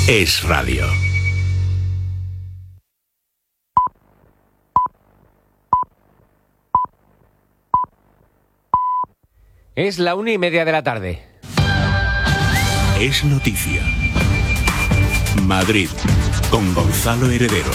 Es radio. Es la 1:30 de la tarde. Es noticia. Madrid, con Gonzalo Heredero.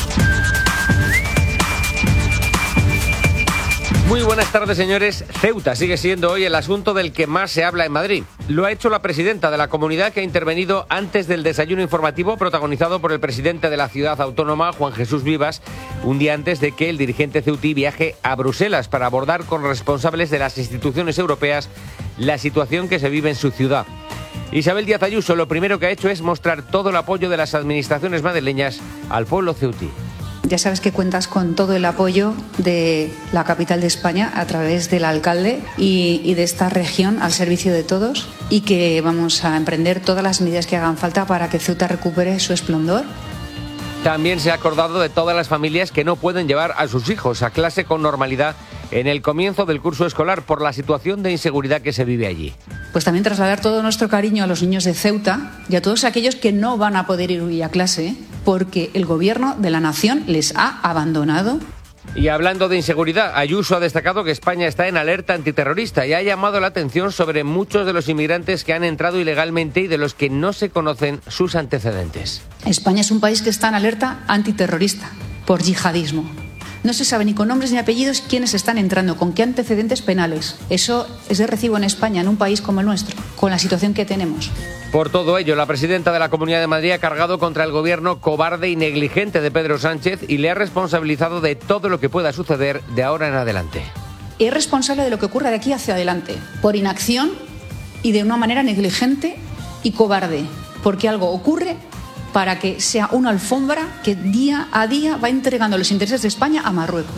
Muy buenas tardes, señores. Ceuta sigue siendo hoy el asunto del que más se habla en Madrid. Lo ha hecho la presidenta de la comunidad, que ha intervenido antes del desayuno informativo protagonizado por el presidente de la ciudad autónoma, Juan Jesús Vivas, un día antes de que el dirigente ceutí viaje a Bruselas para abordar con responsables de las instituciones europeas la situación que se vive en su ciudad. Isabel Díaz Ayuso lo primero que ha hecho es mostrar todo el apoyo de las administraciones madrileñas al pueblo ceutí. Ya sabes que cuentas con todo el apoyo de la capital de España a través del alcalde y de esta región al servicio de todos, y que vamos a emprender todas las medidas que hagan falta para que Ceuta recupere su esplendor. También se ha acordado de todas las familias que no pueden llevar a sus hijos a clase con normalidad en el comienzo del curso escolar por la situación de inseguridad que se vive allí. Pues también trasladar todo nuestro cariño a los niños de Ceuta y a todos aquellos que no van a poder ir hoy a clase porque el gobierno de la nación les ha abandonado. Y hablando de inseguridad, Ayuso ha destacado que España está en alerta antiterrorista y ha llamado la atención sobre muchos de los inmigrantes que han entrado ilegalmente y de los que no se conocen sus antecedentes. España es un país que está en alerta antiterrorista por yihadismo. No se sabe ni con nombres ni apellidos quiénes están entrando, con qué antecedentes penales. Eso es de recibo en España, en un país como el nuestro, con la situación que tenemos. Por todo ello, la presidenta de la Comunidad de Madrid ha cargado contra el gobierno cobarde y negligente de Pedro Sánchez y le ha responsabilizado de todo lo que pueda suceder de ahora en adelante. Es responsable de lo que ocurra de aquí hacia adelante, por inacción y de una manera negligente y cobarde, porque algo ocurre para que sea una alfombra que día a día va entregando los intereses de España a Marruecos.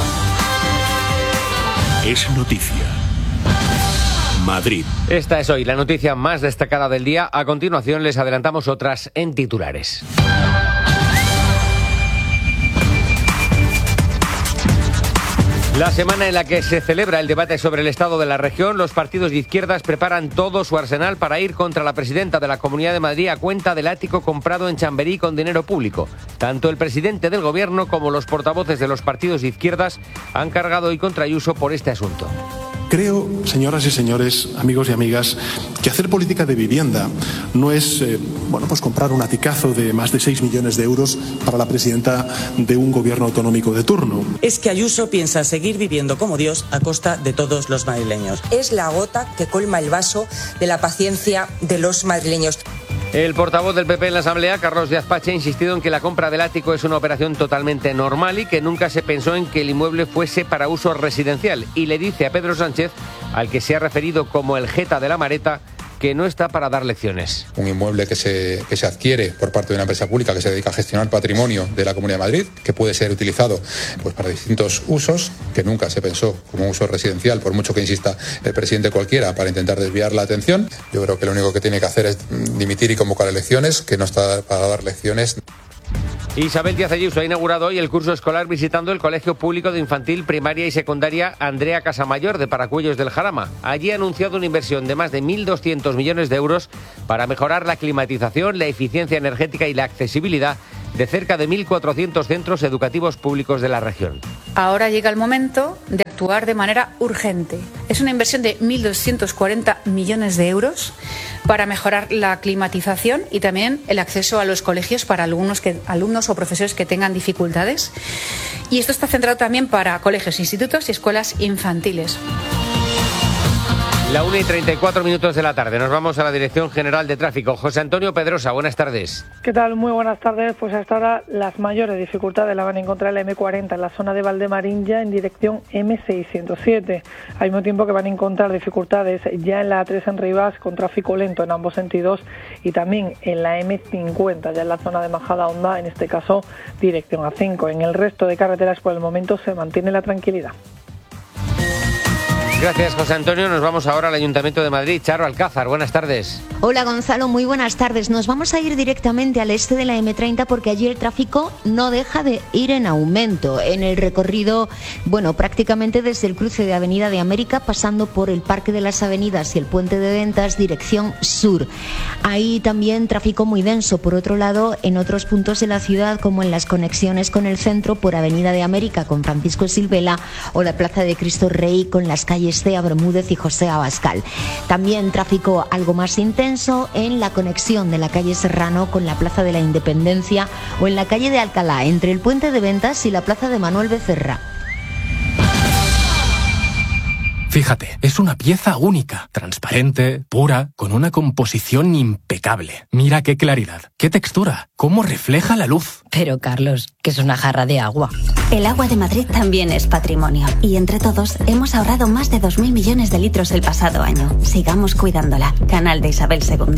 Es noticia. Madrid. Esta es hoy la noticia más destacada del día. A continuación les adelantamos otras en titulares. La semana en la que se celebra el debate sobre el estado de la región, los partidos de izquierdas preparan todo su arsenal para ir contra la presidenta de la Comunidad de Madrid a cuenta del ático comprado en Chamberí con dinero público. Tanto el presidente del gobierno como los portavoces de los partidos de izquierdas han cargado hoy contra Ayuso por este asunto. Creo, señoras y señores, amigos y amigas, que hacer política de vivienda no es pues comprar un aticazo de más de 6 millones de euros para la presidenta de un gobierno autonómico de turno. Es que Ayuso piensa seguir viviendo como Dios a costa de todos los madrileños. Es la gota que colma el vaso de la paciencia de los madrileños. El portavoz del PP en la Asamblea, Carlos Díaz Pache, ha insistido en que la compra del ático es una operación totalmente normal y que nunca se pensó en que el inmueble fuese para uso residencial. Y le dice a Pedro Sánchez, al que se ha referido como el jeta de la Mareta, que no está para dar lecciones. Un inmueble que se adquiere por parte de una empresa pública que se dedica a gestionar patrimonio de la Comunidad de Madrid, que puede ser utilizado para distintos usos, que nunca se pensó como uso residencial, por mucho que insista el presidente cualquiera para intentar desviar la atención. Yo creo que lo único que tiene que hacer es dimitir y convocar elecciones, que no está para dar lecciones. Isabel Díaz Ayuso ha inaugurado hoy el curso escolar visitando el Colegio Público de Infantil, Primaria y Secundaria Andrea Casamayor de Paracuellos del Jarama. Allí ha anunciado una inversión de más de 1.200 millones de euros para mejorar la climatización, la eficiencia energética y la accesibilidad de cerca de 1.400 centros educativos públicos de la región. Ahora llega el momento de actuar de manera urgente. Es una inversión de 1.240 millones de euros para mejorar la climatización y también el acceso a los colegios para alumnos o profesores que tengan dificultades. Y esto está centrado también para colegios, institutos y escuelas infantiles. La 1:34 de la tarde. Nos vamos a la Dirección General de Tráfico. José Antonio Pedrosa, buenas tardes. ¿Qué tal? Muy buenas tardes. Pues hasta ahora las mayores dificultades las van a encontrar en la M40 en la zona de Valdemarín ya en dirección M607. Al mismo tiempo que van a encontrar dificultades ya en la A3 en Rivas con tráfico lento en ambos sentidos y también en la M50 ya en la zona de Majadahonda, en este caso dirección A5. En el resto de carreteras por el momento se mantiene la tranquilidad. Gracias, José Antonio. Nos vamos ahora al Ayuntamiento de Madrid. Charo Alcázar, buenas tardes. Hola, Gonzalo, muy buenas tardes. Nos vamos a ir directamente al este de la M30 porque allí el tráfico no deja de ir en aumento. En el recorrido, prácticamente desde el cruce de Avenida de América, pasando por el Parque de las Avenidas y el Puente de Ventas, dirección sur. Hay también tráfico muy denso, por otro lado, en otros puntos de la ciudad, como en las conexiones con el centro por Avenida de América con Francisco Silvela o la Plaza de Cristo Rey con las calles Cea Bermúdez y José Abascal. También tráfico algo más intenso en la conexión de la calle Serrano con la Plaza de la Independencia o en la calle de Alcalá, entre el Puente de Ventas y la Plaza de Manuel Becerra. Fíjate, es una pieza única, transparente, pura, con una composición impecable. Mira qué claridad, qué textura, cómo refleja la luz. Pero, Carlos, que es una jarra de agua. El agua de Madrid también es patrimonio. Y entre todos hemos ahorrado más de 2.000 millones de litros el pasado año. Sigamos cuidándola. Canal de Isabel II.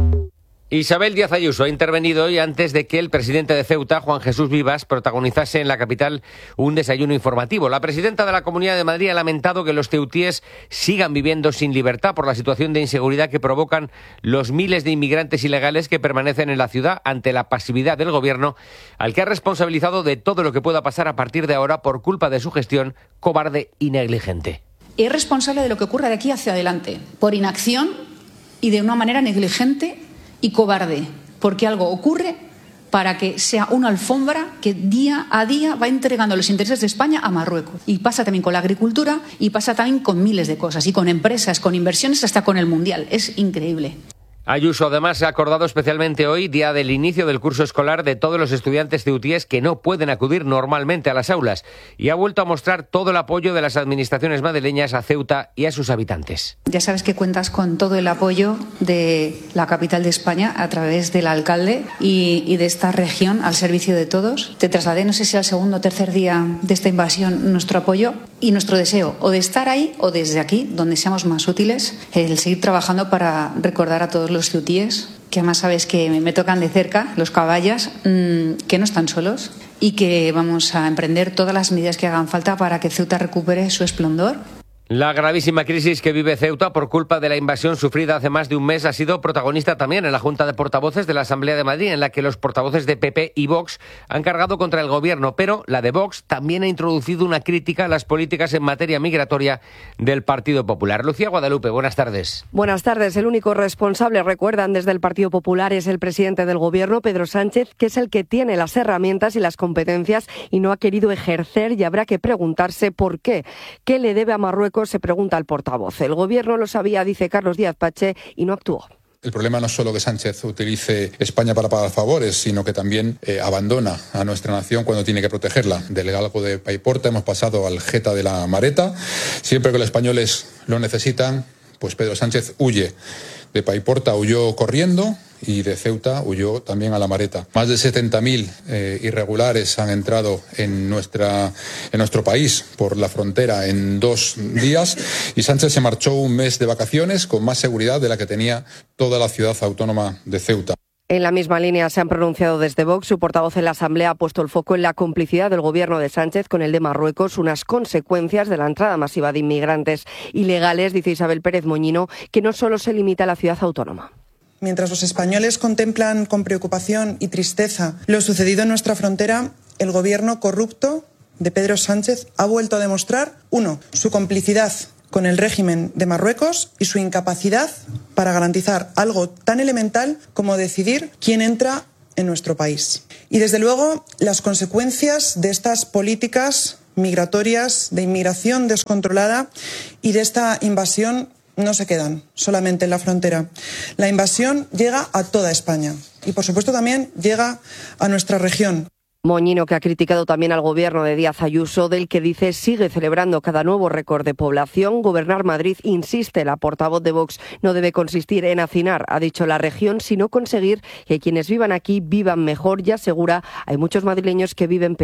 Isabel Díaz Ayuso ha intervenido hoy antes de que el presidente de Ceuta, Juan Jesús Vivas, protagonizase en la capital un desayuno informativo. La presidenta de la Comunidad de Madrid ha lamentado que los ceutíes sigan viviendo sin libertad por la situación de inseguridad que provocan los miles de inmigrantes ilegales que permanecen en la ciudad ante la pasividad del gobierno, al que ha responsabilizado de todo lo que pueda pasar a partir de ahora por culpa de su gestión cobarde y negligente. Es responsable de lo que ocurra de aquí hacia adelante, por inacción y de una manera negligente y cobarde, porque algo ocurre para que sea una alfombra que día a día va entregando los intereses de España a Marruecos. Y pasa también con la agricultura y pasa también con miles de cosas, y con empresas, con inversiones, hasta con el Mundial. Es increíble. Ayuso además ha acordado especialmente hoy, día del inicio del curso escolar, de todos los estudiantes ceutíes que no pueden acudir normalmente a las aulas, y ha vuelto a mostrar todo el apoyo de las administraciones madrileñas a Ceuta y a sus habitantes. Ya sabes que cuentas con todo el apoyo de la capital de España a través del alcalde y de esta región al servicio de todos. Te trasladé, no sé si al segundo o tercer día de esta invasión, nuestro apoyo y nuestro deseo o de estar ahí o desde aquí, donde seamos más útiles, el seguir trabajando para recordar a todos los ceutíes, que además sabes que me tocan de cerca, los caballas, que no están solos y que vamos a emprender todas las medidas que hagan falta para que Ceuta recupere su esplendor. La gravísima crisis que vive Ceuta por culpa de la invasión sufrida hace más de un mes ha sido protagonista también en la Junta de Portavoces de la Asamblea de Madrid, en la que los portavoces de PP y Vox han cargado contra el gobierno, pero la de Vox también ha introducido una crítica a las políticas en materia migratoria del Partido Popular. Lucía Guadalupe, buenas tardes. Buenas tardes. El único responsable, recuerdan desde el Partido Popular, es el presidente del gobierno, Pedro Sánchez, que es el que tiene las herramientas y las competencias y no ha querido ejercer, y habrá que preguntarse por qué. ¿Qué le debe a Marruecos? Se pregunta el portavoz. El gobierno lo sabía, dice Carlos Díaz Pache, y no actuó. El problema no es solo que Sánchez utilice España para pagar favores, sino que también abandona a nuestra nación cuando tiene que protegerla. Del galgo de Paiporta hemos pasado al Geta de la Mareta. Siempre que los españoles lo necesitan, pues Pedro Sánchez huye. De Paiporta huyó corriendo y de Ceuta huyó también a la Mareta. Más de 70.000 irregulares han entrado en nuestro país por la frontera en 2 días, y Sánchez se marchó un mes de vacaciones con más seguridad de la que tenía toda la ciudad autónoma de Ceuta. En la misma línea se han pronunciado desde Vox. Su portavoz en la Asamblea ha puesto el foco en la complicidad del gobierno de Sánchez con el de Marruecos, unas consecuencias de la entrada masiva de inmigrantes ilegales, dice Isabel Pérez Moñino, que no solo se limita a la ciudad autónoma. Mientras los españoles contemplan con preocupación y tristeza lo sucedido en nuestra frontera, el gobierno corrupto de Pedro Sánchez ha vuelto a demostrar, 1, su complicidad con el régimen de Marruecos y su incapacidad para garantizar algo tan elemental como decidir quién entra en nuestro país. Y desde luego las consecuencias de estas políticas migratorias, de inmigración descontrolada y de esta invasión no se quedan solamente en la frontera. La invasión llega a toda España y, por supuesto, también llega a nuestra región. Moñino, que ha criticado también al gobierno de Díaz Ayuso, del que dice sigue celebrando cada nuevo récord de población. Gobernar Madrid, insiste la portavoz de Vox, no debe consistir en hacinar, ha dicho la región, sino conseguir que quienes vivan aquí vivan mejor, y asegura hay muchos madrileños que viven peor.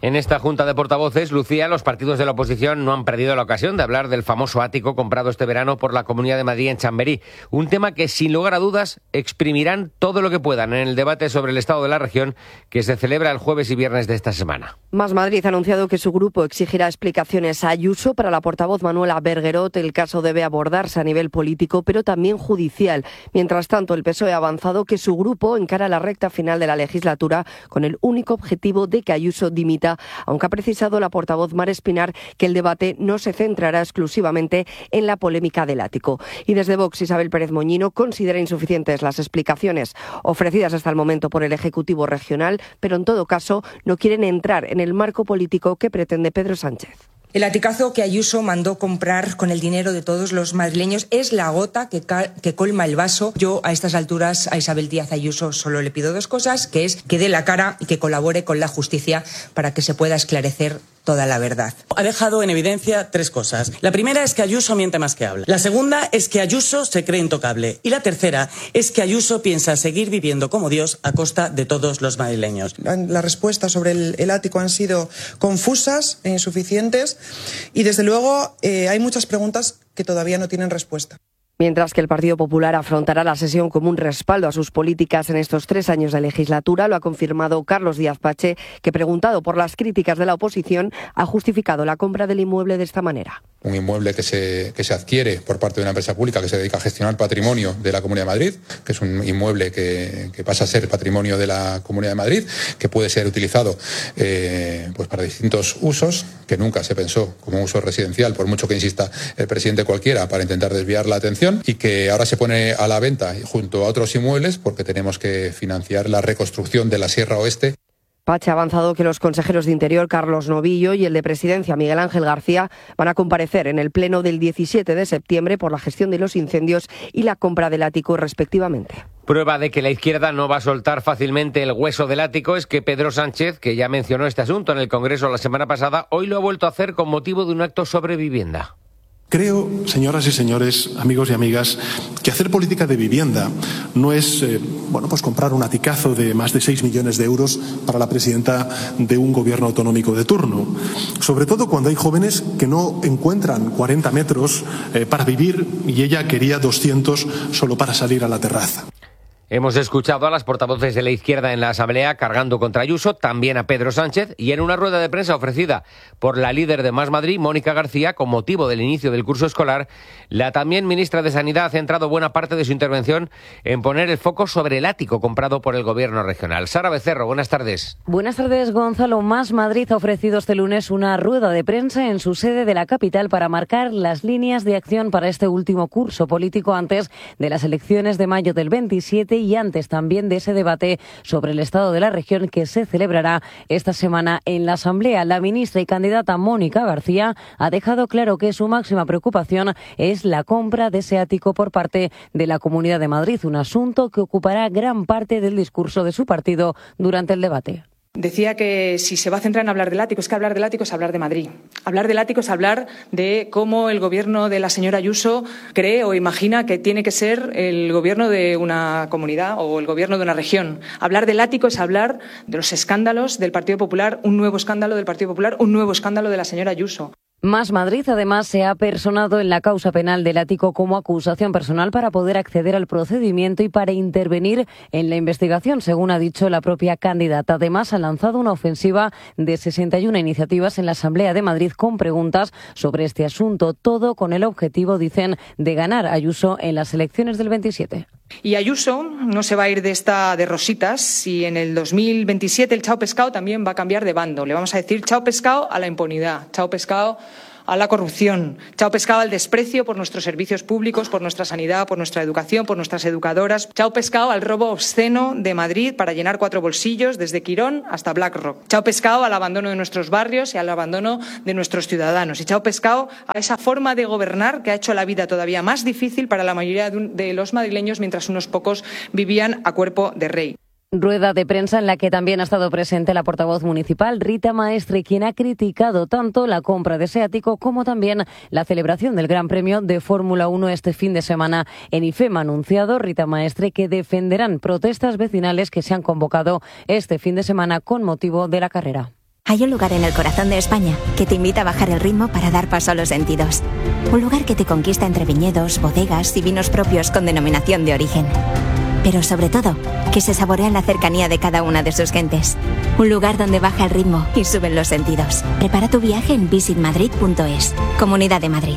En esta junta de portavoces, Lucía, los partidos de la oposición no han perdido la ocasión de hablar del famoso ático comprado este verano por la Comunidad de Madrid en Chamberí. Un tema que, sin lugar a dudas, exprimirán todo lo que puedan en el debate sobre el estado de la región que se celebra el jueves y viernes de esta semana. Más Madrid ha anunciado que su grupo exigirá explicaciones a Ayuso. Para la portavoz Manuela Berguerot, el caso debe abordarse a nivel político, pero también judicial. Mientras tanto, el PSOE ha avanzado que su grupo encara la recta final de la legislatura con el único objetivo de que Ayuso dimita, aunque ha precisado la portavoz Mar Espinar que el debate no se centrará exclusivamente en la polémica del ático. Y desde Vox, Isabel Pérez Moñino considera insuficientes las explicaciones ofrecidas hasta el momento por el Ejecutivo regional, pero en todo caso no quieren entrar en el marco político que pretende Pedro Sánchez. El aticazo que Ayuso mandó comprar con el dinero de todos los madrileños es la gota que colma el vaso. Yo a estas alturas a Isabel Díaz Ayuso solo le pido dos cosas, que es que dé la cara y que colabore con la justicia para que se pueda esclarecer toda la verdad. Ha dejado en evidencia tres cosas. La primera es que Ayuso miente más que habla. La segunda es que Ayuso se cree intocable. Y la tercera es que Ayuso piensa seguir viviendo como Dios a costa de todos los madrileños. Las respuestas sobre el ático han sido confusas e insuficientes y desde luego hay muchas preguntas que todavía no tienen respuesta. Mientras que el Partido Popular afrontará la sesión como un respaldo a sus políticas en estos 3 años de legislatura, lo ha confirmado Carlos Díaz Pache, que, preguntado por las críticas de la oposición, ha justificado la compra del inmueble de esta manera. Un inmueble que se adquiere por parte de una empresa pública que se dedica a gestionar patrimonio de la Comunidad de Madrid, que es un inmueble que pasa a ser patrimonio de la Comunidad de Madrid, que puede ser utilizado pues para distintos usos, que nunca se pensó como uso residencial, por mucho que insista el presidente cualquiera, para intentar desviar la atención, y que ahora se pone a la venta junto a otros inmuebles porque tenemos que financiar la reconstrucción de la Sierra Oeste. Pache ha avanzado que los consejeros de Interior, Carlos Novillo, y el de Presidencia, Miguel Ángel García, van a comparecer en el pleno del 17 de septiembre por la gestión de los incendios y la compra del ático, respectivamente. Prueba de que la izquierda no va a soltar fácilmente el hueso del ático es que Pedro Sánchez, que ya mencionó este asunto en el Congreso la semana pasada, hoy lo ha vuelto a hacer con motivo de un acto sobre vivienda. Creo, señoras y señores, amigos y amigas, que hacer política de vivienda no es pues comprar un aticazo de más de 6 millones de euros para la presidenta de un gobierno autonómico de turno. Sobre todo cuando hay jóvenes que no encuentran 40 metros para vivir y ella quería 200 solo para salir a la terraza. Hemos escuchado a las portavoces de la izquierda en la Asamblea cargando contra Ayuso, también a Pedro Sánchez, y en una rueda de prensa ofrecida por la líder de Más Madrid, Mónica García, con motivo del inicio del curso escolar, la también ministra de Sanidad ha centrado buena parte de su intervención en poner el foco sobre el ático comprado por el gobierno regional. Sara Becerro, buenas tardes. Buenas tardes, Gonzalo. Más Madrid ha ofrecido este lunes una rueda de prensa en su sede de la capital para marcar las líneas de acción para este último curso político antes de las elecciones de mayo del 27 y antes también de ese debate sobre el estado de la región que se celebrará esta semana en la Asamblea. La ministra y candidata Mónica García ha dejado claro que su máxima preocupación es la compra de ese ático por parte de la Comunidad de Madrid, un asunto que ocupará gran parte del discurso de su partido durante el debate. Decía que si se va a centrar en hablar del ático, es que hablar del ático es hablar de Madrid. Hablar del ático es hablar de cómo el gobierno de la señora Ayuso cree o imagina que tiene que ser el gobierno de una comunidad o el gobierno de una región. Hablar del ático es hablar de los escándalos del Partido Popular, un nuevo escándalo del Partido Popular, un nuevo escándalo de la señora Ayuso. Más Madrid, además, se ha personado en la causa penal del ático como acusación personal para poder acceder al procedimiento y para intervenir en la investigación, según ha dicho la propia candidata. Además, ha lanzado una ofensiva de 61 iniciativas en la Asamblea de Madrid con preguntas sobre este asunto, todo con el objetivo, dicen, de ganar a Ayuso en las elecciones del 27. Y Ayuso no se va a ir de rositas y en el 2027 el chao pescado también va a cambiar de bando. Le vamos a decir chao pescado a la impunidad, chao pescado a la corrupción, chao pescado al desprecio por nuestros servicios públicos, por nuestra sanidad, por nuestra educación, por nuestras educadoras, chao pescado al robo obsceno de Madrid para llenar 4 bolsillos desde Quirón hasta BlackRock, chao pescado al abandono de nuestros barrios y al abandono de nuestros ciudadanos y chao pescado a esa forma de gobernar que ha hecho la vida todavía más difícil para la mayoría de los madrileños mientras unos pocos vivían a cuerpo de rey. Rueda de prensa en la que también ha estado presente la portavoz municipal Rita Maestre, quien ha criticado tanto la compra de ese ático como también la celebración del Gran Premio de Fórmula 1 este fin de semana en IFEM. Ha anunciado Rita Maestre que defenderán protestas vecinales que se han convocado este fin de semana con motivo de la carrera. Hay un lugar en el corazón de España que te invita a bajar el ritmo para dar paso a los sentidos. Un lugar que te conquista entre viñedos, bodegas y vinos propios con denominación de origen. Pero sobre todo, que se saborea la cercanía de cada una de sus gentes. Un lugar donde baja el ritmo y suben los sentidos. Prepara tu viaje en visitmadrid.es. Comunidad de Madrid.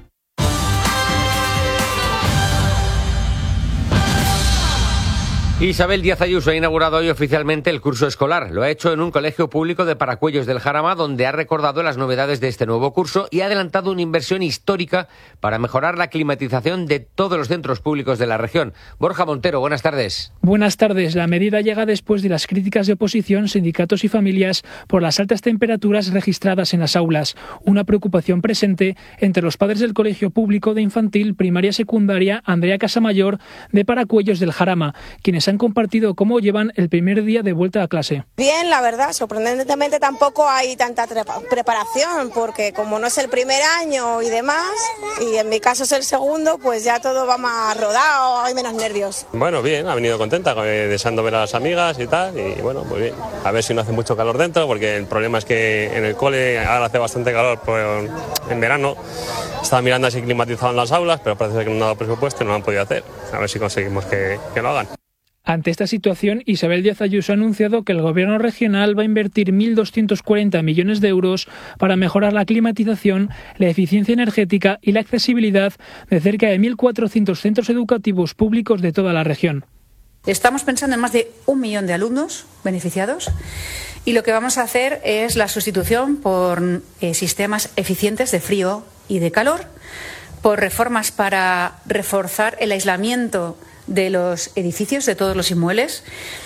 Isabel Díaz Ayuso ha inaugurado hoy oficialmente el curso escolar. Lo ha hecho en un colegio público de Paracuellos del Jarama, donde ha recordado las novedades de este nuevo curso y ha adelantado una inversión histórica para mejorar la climatización de todos los centros públicos de la región. Borja Montero, buenas tardes. Buenas tardes. La medida llega después de las críticas de oposición, sindicatos y familias por las altas temperaturas registradas en las aulas. Una preocupación presente entre los padres del colegio público de infantil, primaria y secundaria Andrea Casamayor de Paracuellos del Jarama, quienes han compartido cómo llevan el primer día de vuelta a clase. Bien, la verdad, sorprendentemente tampoco hay tanta preparación, porque como no es el primer año y demás, y en mi caso es el segundo, pues ya todo va más rodado, hay menos nervios. Bueno, bien, ha venido contenta, deseando ver a las amigas y tal, y bueno, muy bien. A ver si no hace mucho calor dentro, porque el problema es que en el cole ahora hace bastante calor en verano. Estaba mirando así climatizado en las aulas, pero parece que no han dado presupuesto y no lo han podido hacer. A ver si conseguimos que lo hagan. Ante esta situación, Isabel Díaz Ayuso ha anunciado que el Gobierno regional va a invertir 1.240 millones de euros para mejorar la climatización, la eficiencia energética y la accesibilidad de cerca de 1.400 centros educativos públicos de toda la región. Estamos pensando en más de 1 millón de alumnos beneficiados y lo que vamos a hacer es la sustitución por sistemas eficientes de frío y de calor, por reformas para reforzar el aislamiento de los edificios, de todos los inmuebles.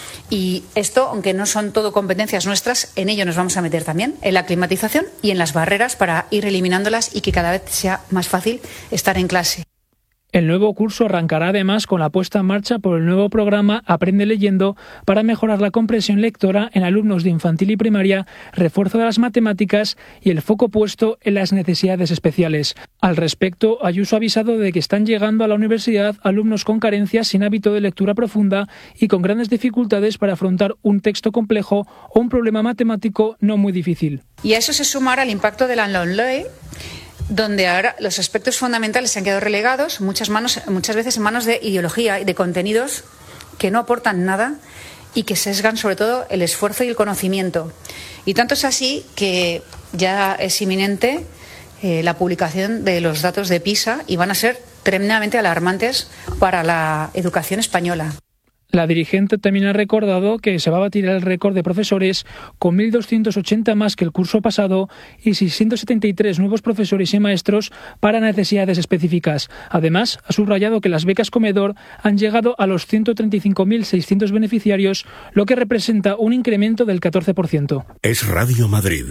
Y esto, aunque no son todo competencias nuestras, en ello nos vamos a meter también, en la climatización y en las barreras para ir eliminándolas y que cada vez sea más fácil estar en clase. El nuevo curso arrancará además con la puesta en marcha por el nuevo programa Aprende Leyendo para mejorar la comprensión lectora en alumnos de infantil y primaria, refuerzo de las matemáticas y el foco puesto en las necesidades especiales. Al respecto, Ayuso ha avisado de que están llegando a la universidad alumnos con carencias sin hábito de lectura profunda y con grandes dificultades para afrontar un texto complejo o un problema matemático no muy difícil. Y a eso se sumará el impacto de la LOMLOE, donde ahora los aspectos fundamentales se han quedado relegados muchas veces en manos de ideología y de contenidos que no aportan nada y que sesgan sobre todo el esfuerzo y el conocimiento. Y tanto es así que ya es inminente la publicación de los datos de PISA y van a ser tremendamente alarmantes para la educación española. La dirigente también ha recordado que se va a batir el récord de profesores con 1.280 más que el curso pasado y 673 nuevos profesores y maestros para necesidades específicas. Además, ha subrayado que las becas comedor han llegado a los 135.600 beneficiarios, lo que representa un incremento del 14%. Es Radio Madrid,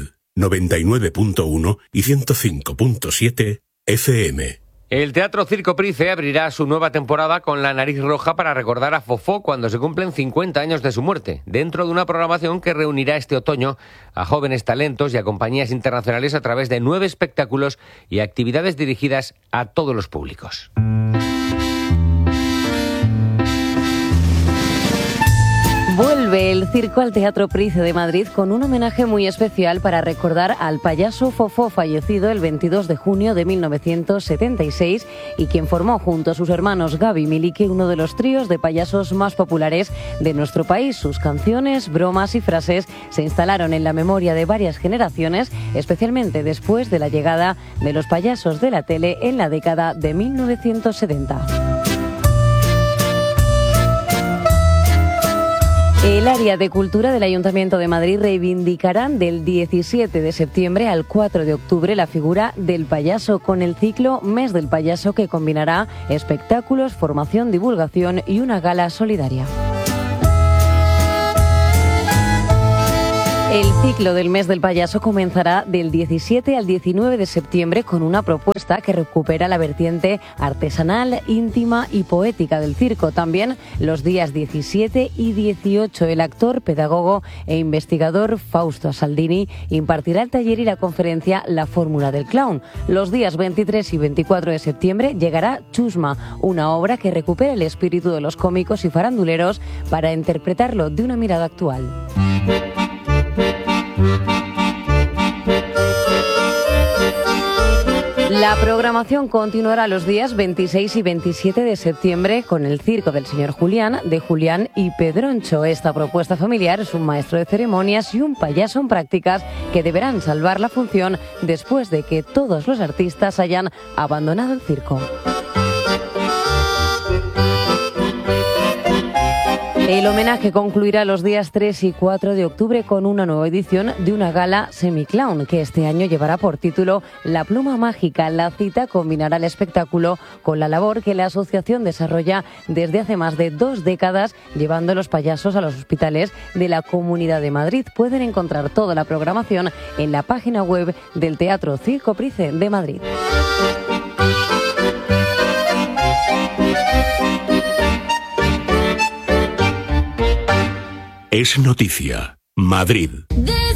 99.1 y 105.7 FM. El Teatro Circo Price abrirá su nueva temporada con La Nariz Roja para recordar a Fofó cuando se cumplen 50 años de su muerte, dentro de una programación que reunirá este otoño a jóvenes talentos y a compañías internacionales a través de 9 espectáculos y actividades dirigidas a todos los públicos. Vuelve el circo al Teatro Price de Madrid con un homenaje muy especial para recordar al payaso Fofó, fallecido el 22 de junio de 1976 y quien formó junto a sus hermanos Gaby y Milique uno de los tríos de payasos más populares de nuestro país. Sus canciones, bromas y frases se instalaron en la memoria de varias generaciones, especialmente después de la llegada de los payasos de la tele en la década de 1970. El área de cultura del Ayuntamiento de Madrid reivindicarán del 17 de septiembre al 4 de octubre la figura del payaso con el ciclo Mes del Payaso, que combinará espectáculos, formación, divulgación y una gala solidaria. El ciclo del Mes del Payaso comenzará del 17 al 19 de septiembre con una propuesta que recupera la vertiente artesanal, íntima y poética del circo. También los días 17 y 18 el actor, pedagogo e investigador Fausto Saldini impartirá el taller y la conferencia La Fórmula del Clown. Los días 23 y 24 de septiembre llegará Chusma, una obra que recupera el espíritu de los cómicos y faranduleros para interpretarlo de una mirada actual. La programación continuará los días 26 y 27 de septiembre con el circo del señor Julián, de Julián y Pedroncho. Esta propuesta familiar es un maestro de ceremonias y un payaso en prácticas que deberán salvar la función después de que todos los artistas hayan abandonado el circo. El homenaje concluirá los días 3 y 4 de octubre con una nueva edición de una gala semiclown que este año llevará por título La Pluma Mágica. La cita combinará el espectáculo con la labor que la asociación desarrolla desde hace más de 2 décadas llevando los payasos a los hospitales de la Comunidad de Madrid. Pueden encontrar toda la programación en la página web del Teatro Circo Price de Madrid. Es noticia. Madrid.